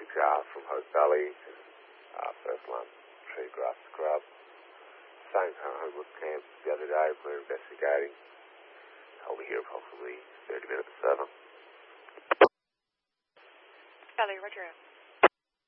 hours from Hope Valley, first line tree grass scrub. Same kind of homeless camp the other day we're investigating. I'll be here approximately 30 minutes 7. Valley, roger.